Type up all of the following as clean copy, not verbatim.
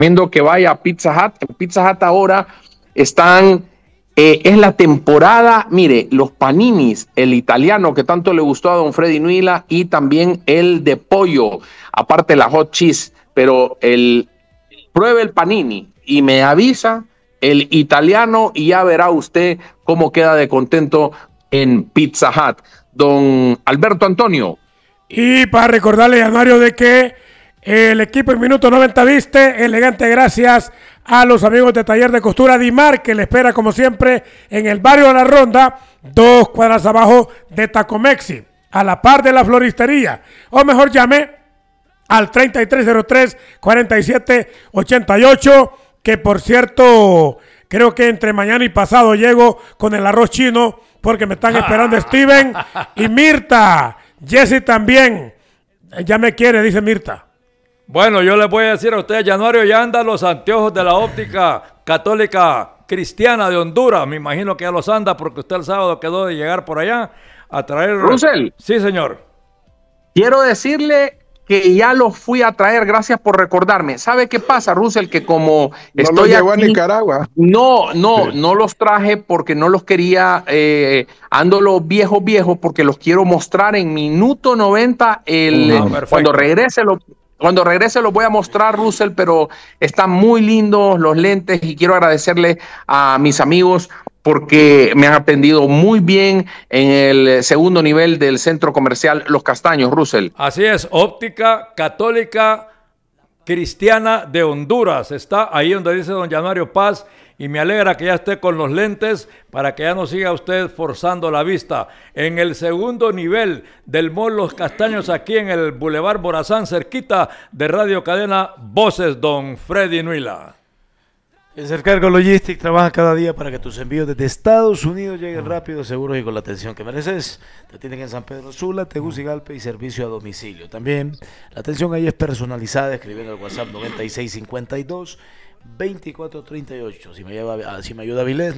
recomiendo que vaya a Pizza Hut. En Pizza Hut ahora están, es la temporada, mire, los paninis, el italiano que tanto le gustó a don Freddy Nuila y también el de pollo, aparte la hot cheese, pero pruebe el panini y me avisa el italiano y ya verá usted cómo queda de contento en Pizza Hut. Don Alberto Antonio. Y para recordarle a Mario de que el equipo en minuto 90 viste elegante gracias a los amigos de Taller de Costura Dimar, que le espera como siempre en el barrio de La Ronda, 2 cuadras abajo de Tacomexi, a la par de la floristería. O mejor llame al 3303-4788, que por cierto, creo que entre mañana y pasado llego con el arroz chino, porque me están esperando Steven y Mirta. Jessy también. Ya me quiere, dice Mirta. Bueno, yo les voy a decir a ustedes, Januario ya anda los anteojos de la óptica católica cristiana de Honduras. Me imagino que ya los anda porque usted el sábado quedó de llegar por allá a traer... Russell. Sí, señor. Quiero decirle que ya los fui a traer, gracias por recordarme. ¿Sabe qué pasa, Russell? Que como estoy los llevó aquí, a Nicaragua. No los traje porque no los quería, ando los viejos, porque los quiero mostrar en minuto 90. Cuando regrese los voy a mostrar, Russell, pero están muy lindos los lentes y quiero agradecerle a mis amigos porque me han atendido muy bien en el segundo nivel del centro comercial Los Castaños, Russell. Así es, óptica católica cristiana de Honduras. Está ahí donde dice don Januario Paz y me alegra que ya esté con los lentes para que ya no siga usted forzando la vista. En el segundo nivel del Mall Los Castaños, aquí en el Boulevard Morazán, cerquita de Radio Cadena Voces, don Freddy Nuila. El Sercargo Logistics trabaja cada día para que tus envíos desde Estados Unidos lleguen rápido, seguros y con la atención que mereces. Te tienen en San Pedro Sula, Tegucigalpa y servicio a domicilio. También la atención ahí es personalizada, escribiendo al WhatsApp 9652-2438. Si me ayuda Vilés,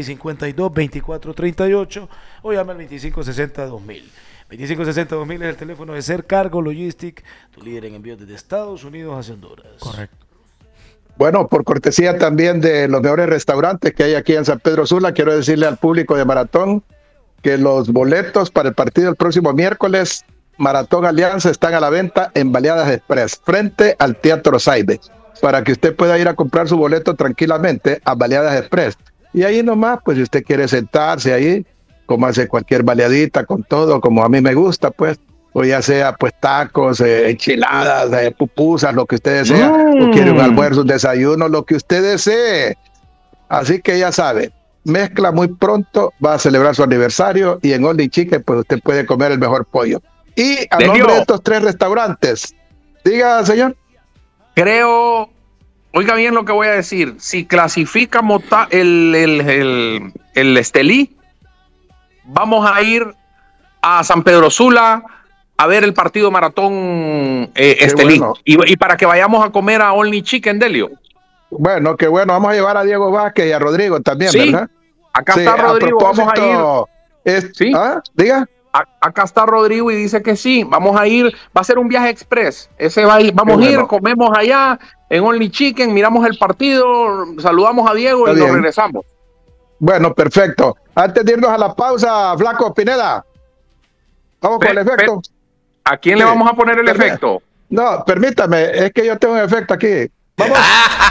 9652-2438 o llama al 2560-2000. 2560-2000 es el teléfono de Sercargo Logistics, tu líder en envíos desde Estados Unidos hacia Honduras. Correcto. Bueno, por cortesía también de los mejores restaurantes que hay aquí en San Pedro Sula, quiero decirle al público de Maratón que los boletos para el partido el próximo miércoles, Maratón Alianza, están a la venta en Baleadas Express, frente al Teatro Saide, para que usted pueda ir a comprar su boleto tranquilamente a Baleadas Express. Y ahí nomás, pues si usted quiere sentarse ahí, como hace cualquier baleadita con todo, como a mí me gusta, pues, o ya sea pues tacos, enchiladas, pupusas, lo que usted desea, o quiere un almuerzo, un desayuno, lo que usted desee. Así que ya sabe, Mezcla muy pronto va a celebrar su aniversario y en Only Chicken pues usted puede comer el mejor pollo. Y a nombre de estos 3 restaurantes, diga, señor. Creo, oiga bien lo que voy a decir, si clasifica el Estelí, vamos a ir a San Pedro Sula a ver el partido Maratón Estelí. Bueno. Y para que vayamos a comer a Only Chicken, Delio. Bueno, qué bueno, vamos a llevar a Diego Vázquez y a Rodrigo también, sí, ¿verdad? Acá está Rodrigo, vamos a ir. ¿Sí? ¿Ah? Diga. Acá está Rodrigo y dice que sí, vamos a ir, va a ser un viaje express, vamos a ir, comemos allá en Only Chicken, miramos el partido, saludamos a Diego y nos regresamos. Bueno, perfecto. Antes de irnos a la pausa, Flaco Pineda, vamos con el efecto. ¿A quién le vamos a poner el efecto? No, permítame, es que yo tengo un efecto aquí. Vamos.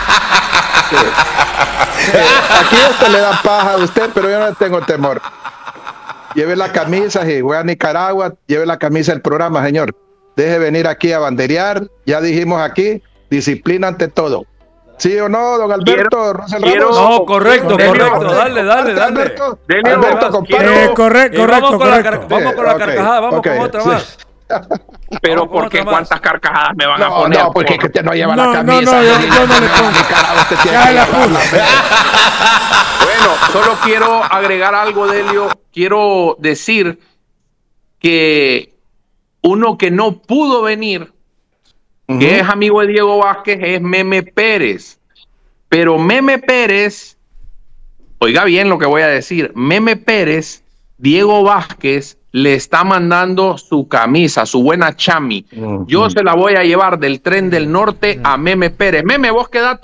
Aquí esto le da paja a usted, pero yo no tengo temor. Lleve la camisa, si voy a Nicaragua, lleve la camisa del programa, señor. Deje venir aquí a banderear, ya dijimos aquí, disciplina ante todo. ¿Sí o no, don Alberto? No, correcto, dale. Alberto, compadre. Correcto. Vamos con la carcajada, vamos con otra más. Pero porque cuántas carcajadas me van a poner. No, porque usted no lleva la camisa. Yo no le pongo. Ya la puse. Bueno, solo quiero agregar algo, Delio. Quiero decir que uno que no pudo venir, que es amigo de Diego Vázquez, es Meme Pérez. Pero Meme Pérez, oiga bien lo que voy a decir, Meme Pérez, Diego Vázquez le está mandando su camisa, su buena chami. Yo se la voy a llevar del Tren del Norte a Meme Pérez. Meme, vos quedate